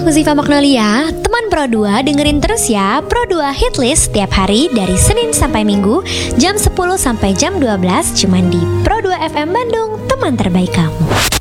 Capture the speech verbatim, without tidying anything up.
aku Ziva Magnolia, teman Pro dua, dengerin terus ya Pro dua Hitlist setiap hari dari Senin sampai Minggu jam sepuluh sampai jam dua belas cuman di Pro dua F M Bandung, teman terbaik kamu.